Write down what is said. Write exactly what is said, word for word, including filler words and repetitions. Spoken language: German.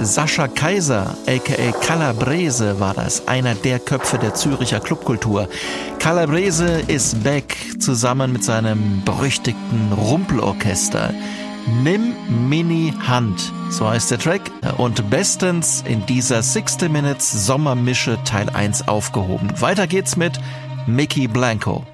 Sascha Kaiser, aka Calabrese, war das, einer der Köpfe der Züricher Clubkultur. Calabrese is back, zusammen mit seinem berüchtigten Rumpelorchester. Nimm Mini Hand, so heißt der Track, und bestens in dieser sixty Minutes Sommermische Teil eins aufgehoben. Weiter geht's mit Mickey Blanco.